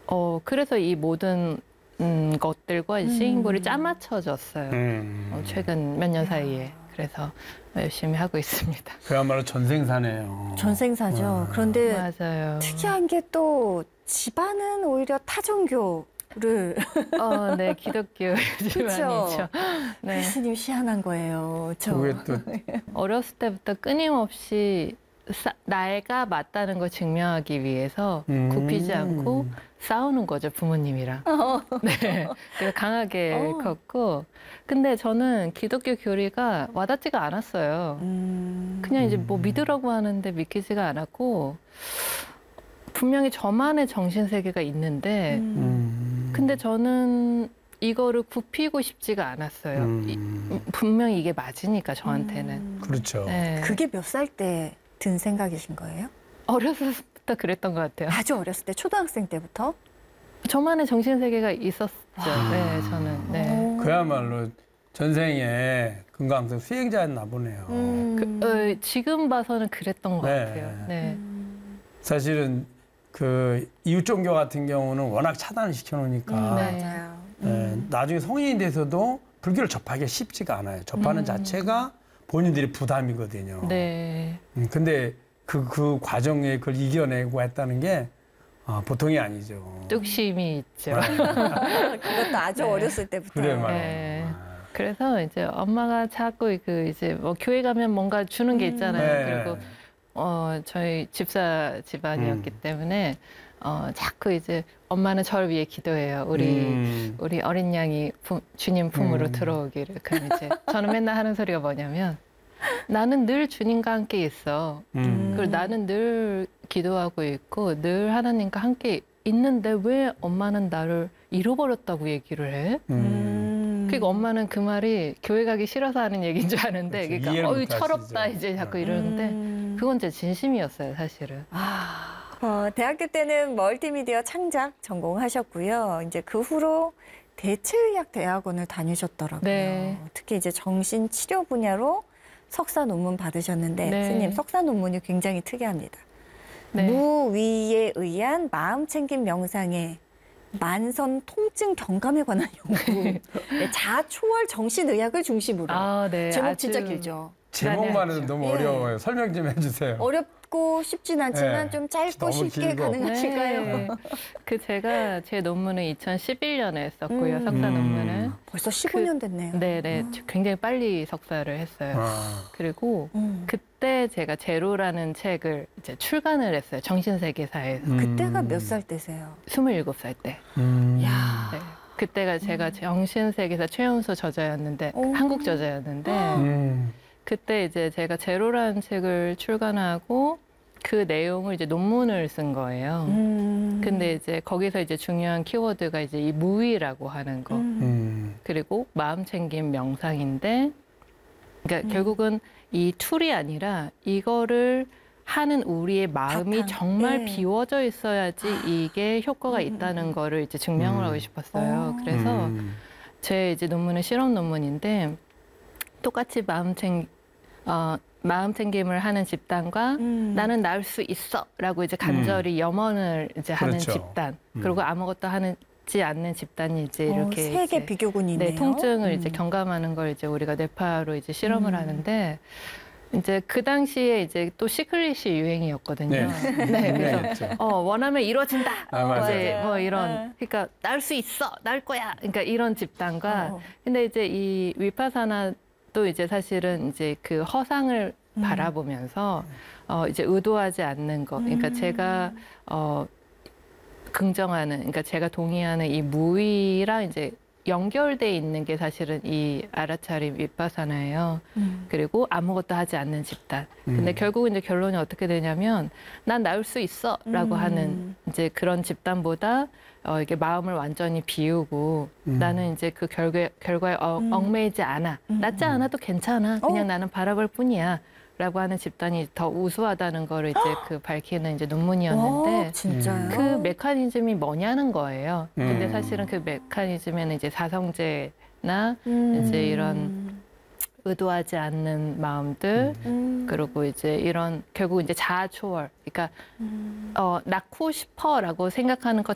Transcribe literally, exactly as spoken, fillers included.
어, 그래서 이 모든 음, 것들과 음. 싱잉볼이 짜맞춰졌어요. 음. 어, 최근 몇 년 사이에. 그래서 열심히 하고 있습니다. 그야말로 전생사네요. 전생사죠. 와. 그런데 맞아요. 특이한 게 또 집안은 오히려 타종교를 어, 네, 기독교 집안이죠. 네. 교수님 희한한 거예요. 저 그게 또 어렸을 때부터 끊임없이 싸, 나이가 맞다는 걸 증명하기 위해서 음. 굽히지 않고 싸우는 거죠, 부모님이랑. 어. 네. 그래서 강하게 어. 컸고. 근데 저는 기독교 교리가 와닿지가 않았어요. 음. 그냥 이제 뭐 믿으라고 하는데 믿기지가 않았고, 분명히 저만의 정신세계가 있는데, 음. 음. 근데 저는 이거를 굽히고 싶지가 않았어요. 음. 이, 분명히 이게 맞으니까, 저한테는. 음. 그렇죠. 네. 그게 몇 살 때 든 생각이신 거예요? 어렸을 때부터 그랬던 것 같아요. 아주 어렸을 때, 초등학생 때부터? 저만의 정신세계가 있었죠. 와. 네, 저는. 네. 오. 그야말로 전생에 금강석 수행자였나 보네요. 음. 그, 어, 지금 봐서는 그랬던 것 네. 같아요. 네. 음. 사실은 그 이웃 종교 같은 경우는 워낙 차단을 시켜놓으니까 음, 네. 맞아요. 예, 음. 나중에 성인이 돼서도 불교를 접하기가 쉽지가 않아요. 접하는 음. 자체가 본인들이 부담이거든요. 네. 음, 근데 그, 그 과정에 그걸 이겨내고 했다는 게 아, 보통이 아니죠. 뚝심이 있죠. 그것도 아주 네. 어렸을 때부터. 그래 말이야. 네. 그래서 이제 엄마가 자꾸 그 이제 뭐 교회 가면 뭔가 주는 게 있잖아요. 네. 그리고 어 저희 집사 집안이었기 음. 때문에 어 자꾸 이제 엄마는 저를 위해 기도해요. 우리 음. 우리 어린 양이 부, 주님 품으로 음. 들어오기를. 그럼 이제 저는 맨날 하는 소리가 뭐냐면 나는 늘 주님과 함께 있어. 음. 그리고 나는 늘 기도하고 있고 늘 하나님과 함께 있는데 왜 엄마는 나를 잃어버렸다고 얘기를 해? 음. 그러니까 엄마는 그 말이 교회 가기 싫어서 하는 얘기인 줄 아는데 그렇죠. 그러니까 이해를 어이 못 철없다 하시죠. 이제 자꾸 네. 이러는데 음. 그건 제 진심이었어요, 사실은. 아, 어, 대학교 때는 멀티미디어 창작 전공하셨고요. 이제 그 후로 대체의학 대학원을 다니셨더라고요. 네. 특히 이제 정신치료 분야로 석사 논문 받으셨는데, 네. 스님 석사 논문이 굉장히 특이합니다. 네. 무위에 의한 마음 챙김 명상의 만성 통증 경감에 관한 연구. 네, 자초월 정신의학을 중심으로. 아, 네. 제목 아주 진짜 길죠. 제목만 해도 네, 너무 예. 어려워요. 설명 좀 해주세요. 어렵고 쉽진 않지만 네. 좀 짧고 너무 쉽게 길고. 가능하실까요? 네. 그 제가 제 논문을 이천십일 년에 했었고요, 음. 석사 음. 논문을. 벌써 십오 년 됐네요. 네네. 굉장히 빨리 석사를 했어요. 아. 그리고 음. 그때 제가 제로라는 책을 이제 출간을 했어요. 정신세계사에서. 음. 그때가 몇 살 때세요? 스물일곱 살 때. 음. 야. 네. 그때가 제가 정신세계사 최연소 저자였는데, 오. 한국 저자였는데, 음. 그때 이제 제가 제로라는 책을 출간하고 그 내용을 이제 논문을 쓴 거예요. 음. 근데 이제 거기서 이제 중요한 키워드가 이제 이 무의라고 하는 거. 음. 음. 그리고 마음 챙김 명상인데, 그러니까 음. 결국은 이 툴이 아니라 이거를 하는 우리의 마음이 바탕. 정말 예. 비워져 있어야지 이게 효과가 음, 음, 있다는 음. 거를 이제 증명을 음. 하고 싶었어요. 어. 그래서 음. 제 이제 논문은 실험 논문인데 똑같이 마음 챙 어, 마음 챙김을 하는 집단과 음. 나는 나을 수 있어라고 이제 간절히 염원을 이제 하는 그렇죠. 집단 음. 그리고 아무것도 하지 않는 집단이 이제 이렇게 어, 세개 이제 비교군이 있네요. 네, 통증을 이제 음. 경감하는 걸 이제 우리가 뇌파로 이제 실험을 음. 하는데 이제 그 당시에 이제 또 시크릿이 유행이었거든요. 네. 네, 그래서 유명했죠. 어, 원하면 이루어진다. 아, 맞아요. 이제 뭐 이런 네. 그러니까 날 수 있어, 날 거야. 그러니까 이런 집단과 어. 근데 이제 이 위파사나도 이제 사실은 이제 그 허상을 음. 바라보면서 어, 이제 의도하지 않는 거. 그러니까 음. 제가 어, 긍정하는, 그러니까 제가 동의하는 이 무의랑 이제 연결돼 있는 게 사실은 이 아라차림 위파사나예요. 음. 그리고 아무것도 하지 않는 집단. 근데 음. 결국은 이제 결론이 어떻게 되냐면 난 나을 수 있어라고 음. 하는 이제 그런 집단보다 어, 이게 마음을 완전히 비우고 음. 나는 이제 그 결과, 결과에 어, 음. 얽매이지 않아. 음. 낫지 않아도 괜찮아. 그냥 어. 나는 바라볼 뿐이야. 라고 하는 집단이 더 우수하다는 거를 이제 그 밝히는 이제 논문이었는데 와, 진짜요? 그 메커니즘이 뭐냐는 거예요. 근데 음. 사실은 그 메커니즘에는 이제 사성제나 음. 이제 이런 의도하지 않는 마음들 음. 그리고 이제 이런 결국 이제 자아 초월, 그러니까 음. 어, 낳고 싶어라고 생각하는 것